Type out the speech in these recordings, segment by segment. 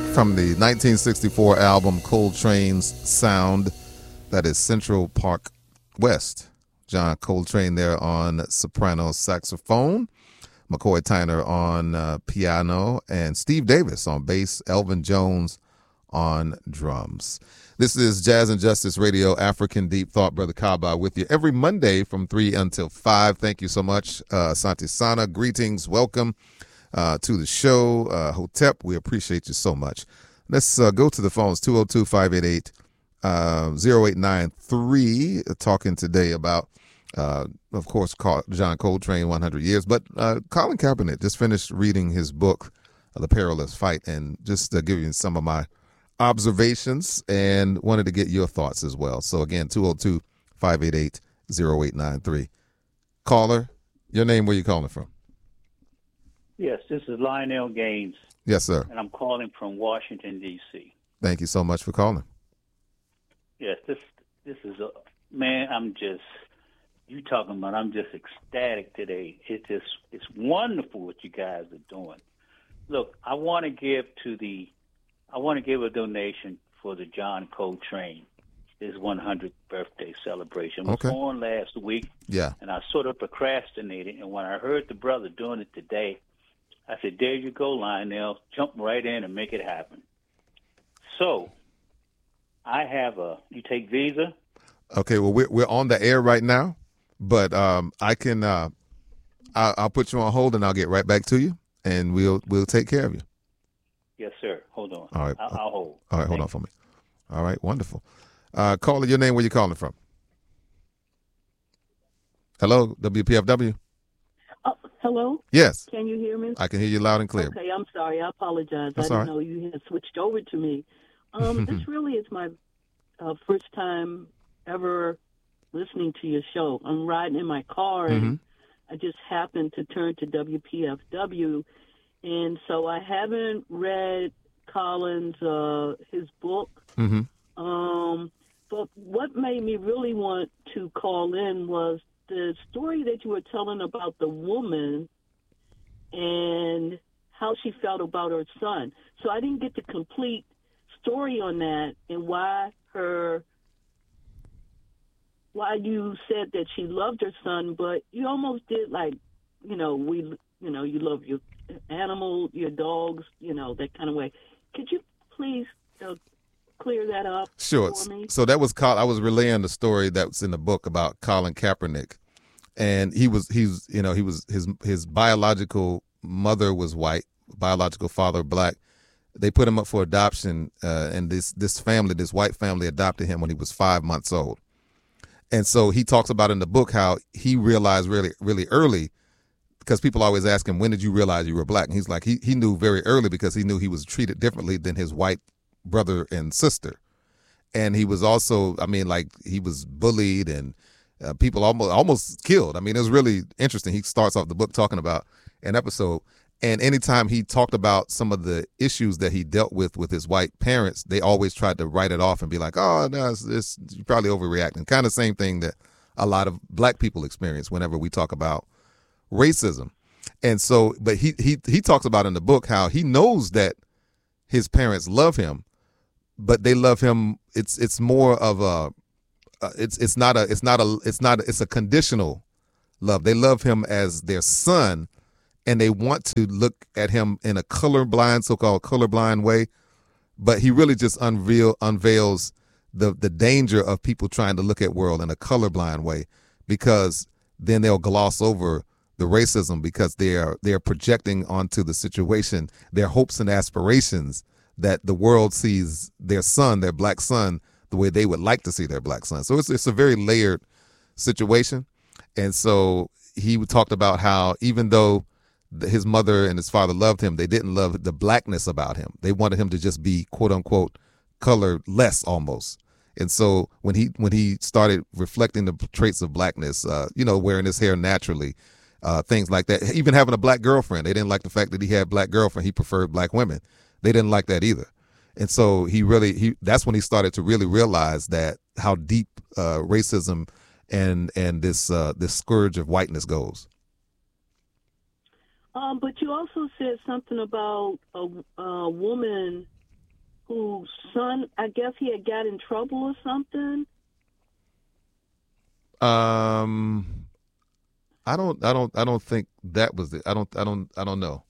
from the 1964 album Coltrane's Sound. That is Central Park West. John Coltrane there on soprano saxophone, McCoy Tyner on piano, and Steve Davis on bass, Elvin Jones on drums. This is Jazz and Justice Radio, African Deep Thought. Brother Kaba with you every Monday from 3 until 5. Thank you so much. Asante Sana, greetings, welcome to the show. Hotep, we appreciate you so much. Let's go to the phones, 202-588-0893, talking today about, of course, John Coltrane, 100 Years. But Colin Kaepernick just finished reading his book, The Perilous Fight, and just give you some of my observations and wanted to get your thoughts as well. So, again, 202-588-0893. Caller, your name, where you calling from? Yes, this is Lionel Gaines. Yes, sir. And I'm calling from Washington, D.C. Thank you so much for calling. Yes, this is man, I'm just ecstatic today. It's wonderful what you guys are doing. Look, I want to give a donation for the John Coltrane, his 100th birthday celebration. I was on last week, and I sort of procrastinated. And when I heard the brother doing it today, I said, there you go, Lionel. Jump right in and make it happen. So, I have you take Visa? Okay, well, we're on the air right now, but I can, I'll put you on hold and I'll get right back to you, and we'll take care of you. Yes, sir. Hold on. All right. I'll hold. All right, hold on for me. All right, wonderful. Caller, your name, where you calling from? Hello, WPFW? Hello? Yes. Can you hear me? I can hear you loud and clear. Okay, I'm sorry. I apologize. That's I didn't all right. know you had switched over to me. This really is my first time ever listening to your show. I'm riding in my car, and I just happened to turn to WPFW, and so I haven't read Colin's his book. But what made me really want to call in was the story that you were telling about the woman and how she felt about her son. So I didn't get the complete story on that and why you said that she loved her son, but you almost did like, you love your animal, your dogs, that kind of way. Could you please clear that up Sure. for me? So that was I was relaying the story that was in the book about Colin Kaepernick, and his biological mother was white, biological father black. They put him up for adoption, and this white family adopted him when he was 5 months old. And so he talks about in the book how he realized really, really early, because people always ask him, when did you realize you were black? And he's like, he knew very early because he knew he was treated differently than his white brother and sister. And he was also, he was bullied and people almost killed. It was really interesting. He starts off the book talking about an episode, and anytime he talked about some of the issues that he dealt with his white parents, they always tried to write it off and be like, oh, no, it's you're probably overreacting. Kind of same thing that a lot of black people experience whenever we talk about racism. And so, but he talks about in the book how he knows that his parents love him, but they love him. It's more of a, it's a conditional love. They love him as their son, and they want to look at him in a so-called colorblind way, but he really just unveils the danger of people trying to look at world in a colorblind way, because then they'll gloss over the racism because they're projecting onto the situation their hopes and aspirations that the world sees their son, their black son, the way they would like to see their black son. So it's a very layered situation. And so he talked about how even though his mother and his father loved him, they didn't love the blackness about him. They wanted him to just be, quote unquote, colorless almost. And so when he started reflecting the traits of blackness, wearing his hair naturally, things like that, even having a black girlfriend, they didn't like the fact that he had a black girlfriend. He preferred black women. They didn't like that either. And so that's when he started to really realize that how deep racism and this scourge of whiteness goes. But you also said something about a woman whose son, I guess he had got in trouble or something. I don't think that was it. I don't know.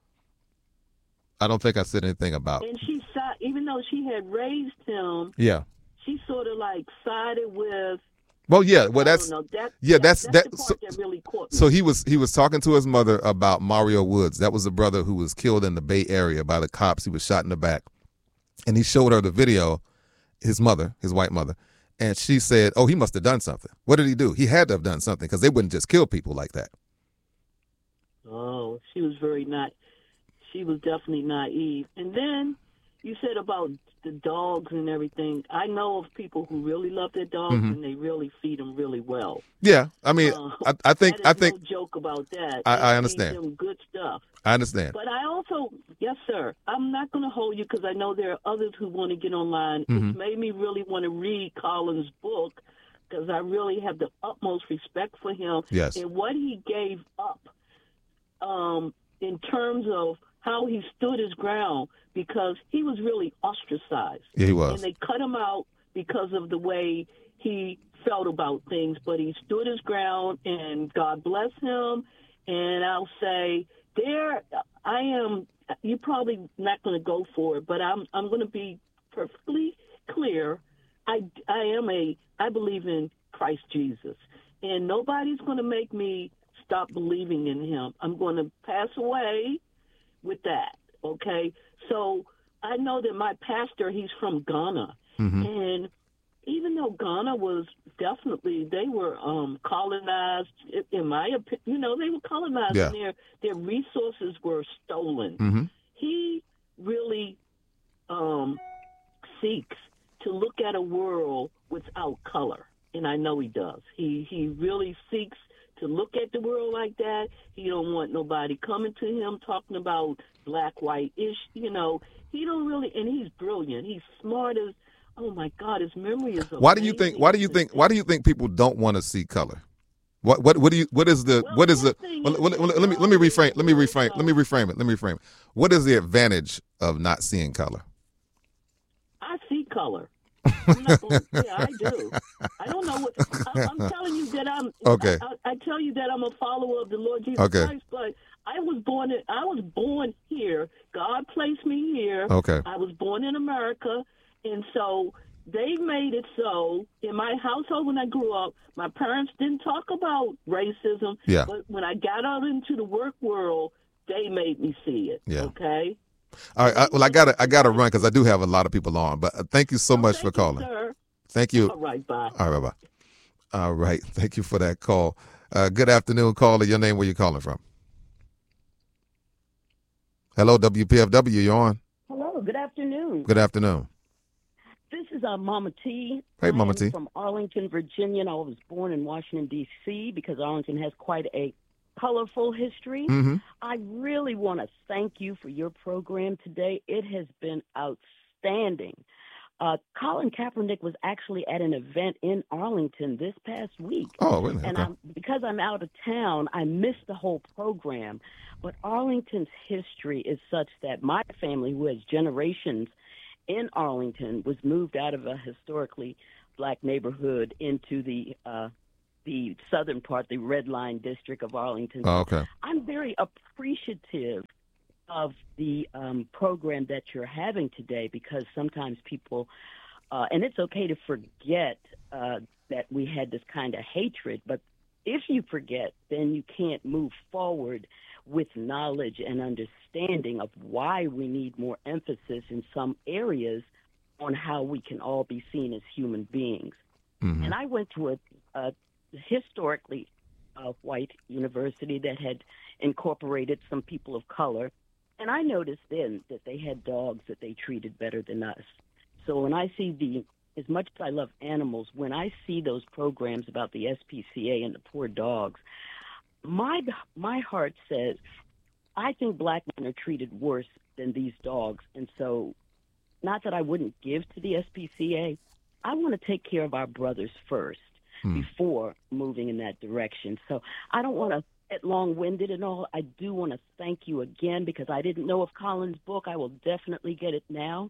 I don't think I said anything about. And she, even though she had raised him, yeah, she sort of like sided with. Well, yeah. Well, that's that's the part so, that really caught me. So he was talking to his mother about Mario Woods. That was the brother who was killed in the Bay Area by the cops. He was shot in the back, and he showed her the video. His mother, his white mother, and she said, "Oh, he must have done something. What did he do? He had to have done something because they wouldn't just kill people like that." Oh, she was She was definitely naive. And then you said about the dogs and everything. I know of people who really love their dogs and they really feed them really well. Yeah, I mean, I think no joke about that. I understand. Feed them good stuff. I understand. But I also, yes, sir. I'm not going to hold you because I know there are others who want to get online. It's made me really want to read Colin's book because I really have the utmost respect for him and what he gave up in terms of how he stood his ground because he was really ostracized. Yeah, he was. And they cut him out because of the way he felt about things, but he stood his ground, and God bless him. And I'll say, I am, you're probably not going to go for it, but I'm going to be perfectly clear. I believe in Christ Jesus, and nobody's going to make me stop believing in him. I'm going to pass away with that, okay? So I know that my pastor, he's from Ghana, and even though Ghana was definitely, they were colonized, in my opinion, they were colonized and their resources were stolen. He really seeks to look at a world without color, and I know he does. He really seeks to look at the world like that. He don't want nobody coming to him talking about black, white ish. He don't really, and he's brilliant. He's smart as, oh my God, his memory is amazing. Why do you think people don't want to see color? Let me reframe it. What is the advantage of not seeing color? I see color. I do. I don't know what. I'm telling you that I'm. Okay. I tell you that I'm a follower of the Lord Jesus Christ. But I was born here. God placed me here. Okay. I was born in America, and so they made it so in my household when I grew up, my parents didn't talk about racism. Yeah. But when I got out into the work world, they made me see it. Yeah. Okay. All right. I gotta run because I do have a lot of people on. But thank you so much for calling. Sir. Thank you. All right. Bye. All right. Bye. All right. Thank you for that call. Good afternoon, caller. Your name? Where you calling from? Hello, WPFW. You're on. Hello. Good afternoon. Good afternoon. This is Mama T. Hey, Mama T. From Arlington, Virginia. And I was born in Washington, D.C. because Arlington has quite a colorful history. I really want to thank you for your program today. It has been outstanding. Colin Kaepernick was actually at an event in Arlington this past week. Oh, really? And because I'm out of town, I missed the whole program. But Arlington's history is such that my family, who has generations in Arlington, was moved out of a historically black neighborhood into the southern part, the Red Line district of Arlington. Oh, okay. I'm very appreciative of the program that you're having today because sometimes people, and it's okay to forget that we had this kind of hatred, but if you forget, then you can't move forward with knowledge and understanding of why we need more emphasis in some areas on how we can all be seen as human beings. And I went to a historically white university that had incorporated some people of color, and I noticed then that they had dogs that they treated better than us. So when I see as much as I love animals, when I see those programs about the SPCA and the poor dogs, my heart says, I think black men are treated worse than these dogs. And so, not that I wouldn't give to the SPCA, I want to take care of our brothers first before moving in that direction. So I don't want to get long-winded and all. I do want to thank you again because I didn't know of Colin's book. I will definitely get it now.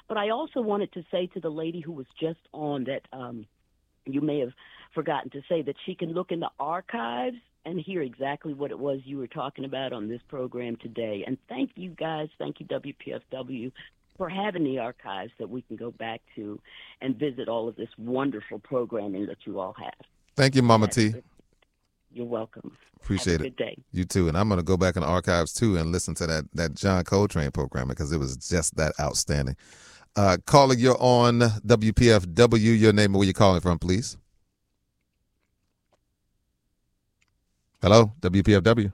But I also wanted to say to the lady who was just on that you may have forgotten to say that she can look in the archives and hear exactly what it was you were talking about on this program today. And thank you guys, thank you WPFW, for having the archives that we can go back to and visit all of this wonderful programming that you all have. Thank you, Mama T. You're welcome. Appreciate Have a it. good day. You too. And I'm going to go back in the archives too and listen to that John Coltrane program because it was just that outstanding. Caller, you're on WPFW. Your name and where you're calling from, please. Hello, WPFW.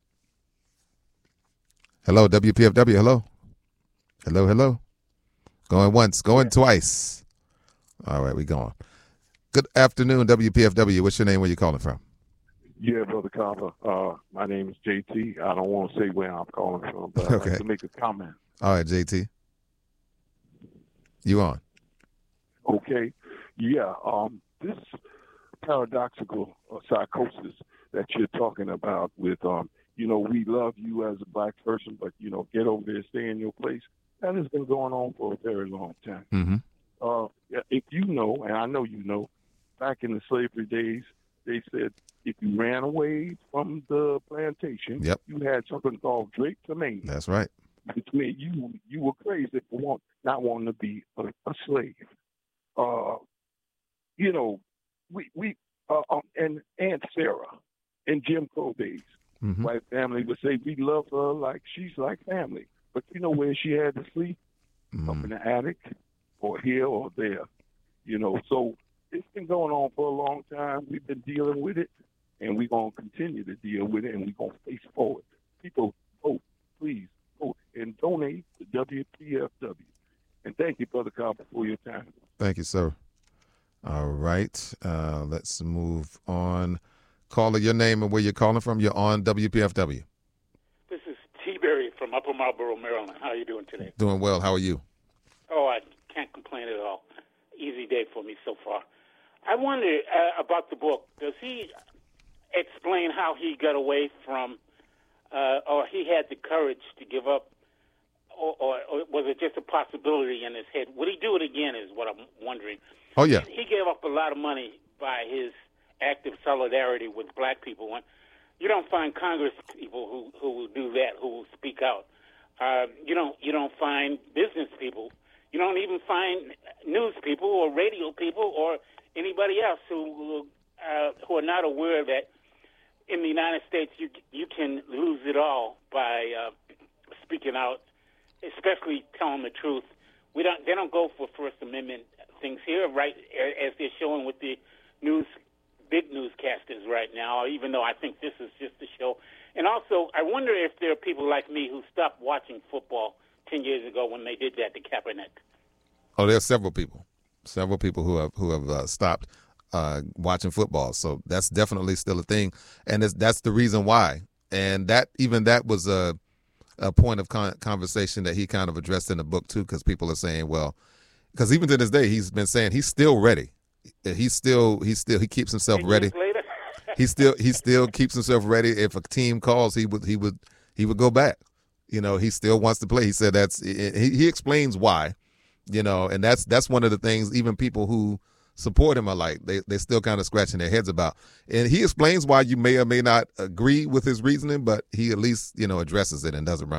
Hello, WPFW. Hello. Hello, hello. Going once, going twice. All right, we going. Good afternoon, WPFW. What's your name? Where you calling from? Yeah, Brother Carver. My name is JT. I don't want to say where I'm calling from, but I'd like to make a comment. All right, JT. You on? Okay. Yeah, this paradoxical psychosis that you're talking about with, we love you as a black person, but, get over there, stay in your place, that has been going on for a very long time. Mm-hmm. If you know, and I know you know, back in the slavery days, they said if you ran away from the plantation, you had something called Drake to Maine. That's right. Which meant you were crazy for not wanting to be a slave. And Aunt Sarah in Jim Crow days, white family would say we love her like she's like family. But you know where she had to sleep? Up in the attic, or here or there. So it's been going on for a long time. We've been dealing with it, and we're going to continue to deal with it, and we're going to face forward. People, vote, please, vote, and donate to WPFW. And thank you, Brother Carver, for your time. Thank you, sir. All right. Let's move on. Caller, your name and where you're calling from. You're on WPFW. This is T-Berry from Upper Marlboro, Maryland. How are you doing today? Doing well. How are you? Oh, I can't complain at all. Easy day for me so far. I wonder about the book. Does he explain how he got away from, or he had the courage to give up, or was it just a possibility in his head? Would he do it again is what I'm wondering. Oh, yeah. He gave up a lot of money by his active solidarity with black people. You don't find Congress people who will do that, who will speak out. You don't find business people. You don't even find news people or radio people or anybody else who are not aware that in the United States you can lose it all by speaking out, especially telling the truth. They don't go for First Amendment things here, right? As they're showing with the big newscasters right now. Even though I think this is just a show. And also, I wonder if there are people like me who stopped watching football 10 years ago when they did that to Kaepernick. Oh, there are several people who have stopped watching football. So that's definitely still a thing, and that's the reason why. And that was a point of conversation that he kind of addressed in the book too, because people are saying, well, because even to this day he's been saying he's still ready. He keeps himself ready. he still keeps himself ready. If a team calls, he would go back. He still wants to play. He said he explains why. And that's one of the things even people who support him are like, they still kind of scratching their heads about. And he explains why you may or may not agree with his reasoning, but he at least, addresses it and doesn't run